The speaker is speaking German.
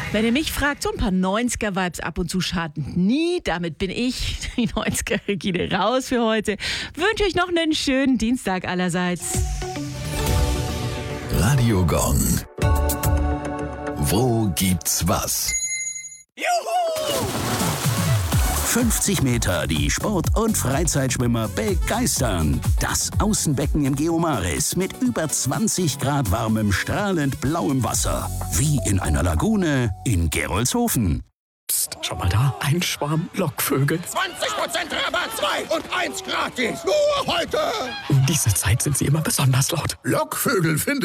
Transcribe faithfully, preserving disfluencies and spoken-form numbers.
Wenn ihr mich fragt, so ein paar neunziger-Vibes ab und zu schaden nie. Damit bin ich, die neunziger-Regine, raus für heute. Wünsche euch noch einen schönen Dienstag allerseits. Radio Gong. Wo gibt's was? Juhu! fünfzig Meter die Sport- und Freizeitschwimmer begeistern. Das Außenbecken im Geomaris mit über zwanzig Grad warmem, strahlend blauem Wasser. Wie in einer Lagune in Gerolzhofen. Psst, schau mal da, ein Schwarm Lockvögel. zwanzig Prozent Rabatt, zwei und eins gratis. Nur heute. Um diese Zeit sind sie immer besonders laut. Lockvögel findet